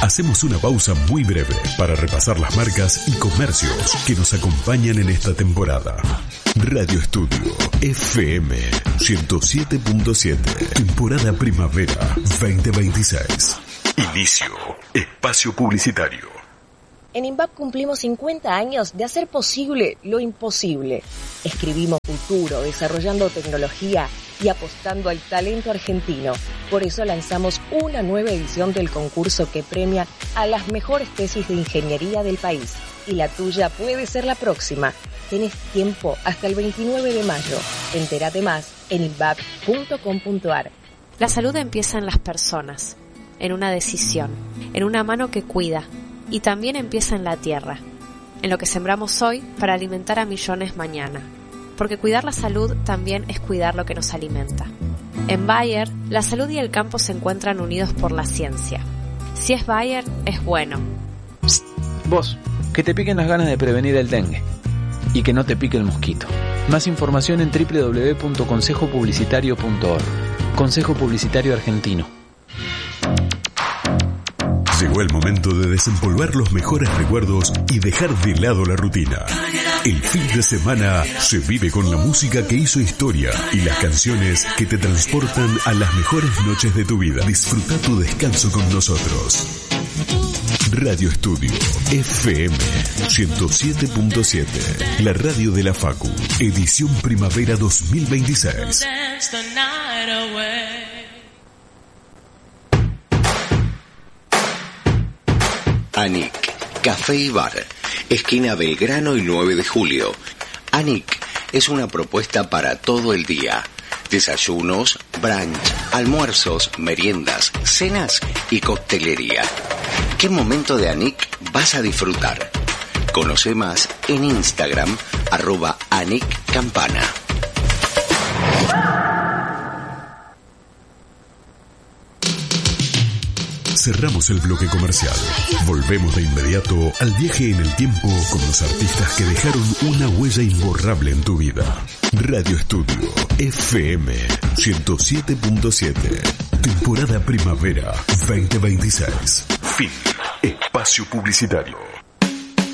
Hacemos una pausa muy breve para repasar las marcas y comercios que nos acompañan en esta temporada. Radio Estudio FM 107.7, temporada primavera 2026. Inicio espacio publicitario. En INVAP cumplimos 50 años de hacer posible lo imposible. Escribimos futuro, desarrollando tecnología y apostando al talento argentino. Por eso lanzamos una nueva edición del concurso que premia a las mejores tesis de ingeniería del país. Y la tuya puede ser la próxima. Tenés tiempo hasta el 29 de mayo. Entérate más en invap.com.ar. La salud empieza en las personas, en una decisión, en una mano que cuida. Y también empieza en la tierra, en lo que sembramos hoy para alimentar a millones mañana. Porque cuidar la salud también es cuidar lo que nos alimenta. En Bayer, la salud y el campo se encuentran unidos por la ciencia. Si es Bayer, es bueno. Psst, vos, que te piquen las ganas de prevenir el dengue y que no te pique el mosquito. Más información en www.consejopublicitario.org. Consejo Publicitario Argentino. Llegó el momento de desempolvar los mejores recuerdos y dejar de lado la rutina. El fin de semana se vive con la música que hizo historia y las canciones que te transportan a las mejores noches de tu vida. Disfruta tu descanso con nosotros. Radio Estudio FM 107.7, la radio de la Facu, edición primavera 2026. Anik, Café y Bar, esquina Belgrano y 9 de Julio. Anik es una propuesta para todo el día. Desayunos, brunch, almuerzos, meriendas, cenas y coctelería. ¿Qué momento de Anik vas a disfrutar? Conoce más en Instagram, @AnikCampana. Cerramos el bloque comercial. Volvemos de inmediato al viaje en el tiempo con los artistas que dejaron una huella imborrable en tu vida. Radio Estudio FM 107.7, temporada primavera 2026. Fin. Espacio publicitario.